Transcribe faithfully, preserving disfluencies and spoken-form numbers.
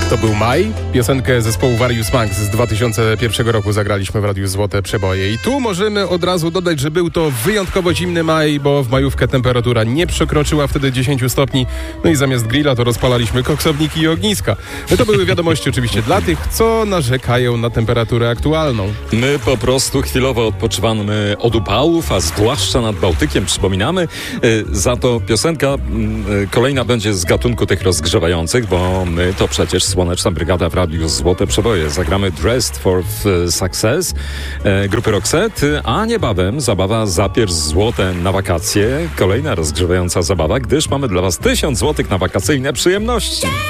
To był maj. Piosenkę zespołu Various Max z dwa tysiące pierwszego roku zagraliśmy w Radiu Złote Przeboje. I tu możemy od razu dodać, że był to wyjątkowo zimny maj, bo w majówkę temperatura nie przekroczyła wtedy dziesięć stopni. No i zamiast grilla to rozpalaliśmy koksowniki i ogniska. To były wiadomości oczywiście dla tych, co narzekają na temperaturę aktualną. My po prostu chwilowo odpoczywamy od upałów, a zwłaszcza nad Bałtykiem, przypominamy. Za to piosenka kolejna będzie z gatunku tych rozgrzewających, bo my to przecież Słoneczna Brygada w Radiu Złote Przeboje. Zagramy Dressed for Success grupy Roxette, a niebawem zabawa Zapierz złote na wakacje. Kolejna rozgrzewająca zabawa, gdyż mamy dla Was tysiąc złotych na wakacyjne przyjemności.